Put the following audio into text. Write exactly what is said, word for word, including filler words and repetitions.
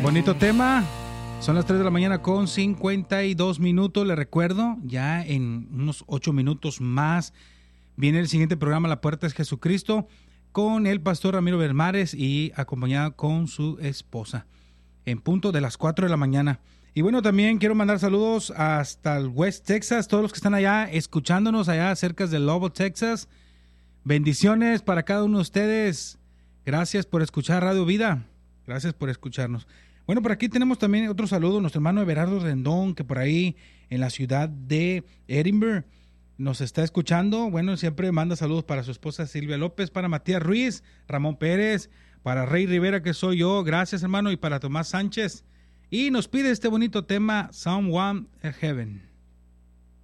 Bonito tema. Son las tres de la mañana con cincuenta y dos minutos. Les recuerdo, ya en unos ocho minutos más viene el siguiente programa, La Puerta es Jesucristo, con el pastor Ramiro Bermares y acompañado con su esposa, en punto de las cuatro de la mañana. Y bueno, también quiero mandar saludos hasta el West Texas, todos los que están allá escuchándonos allá cerca de Lobo, Texas. Bendiciones para cada uno de ustedes. Gracias por escuchar Radio Vida. Gracias por escucharnos. Bueno, por aquí tenemos también otro saludo, nuestro hermano Everardo Rendón, que por ahí en la ciudad de Edinburgh nos está escuchando. Bueno, siempre manda saludos para su esposa Silvia López, para Matías Ruiz, Ramón Pérez, para Rey Rivera, que soy yo. Gracias, hermano, y para Tomás Sánchez. Y nos pide este bonito tema, Someone in Heaven.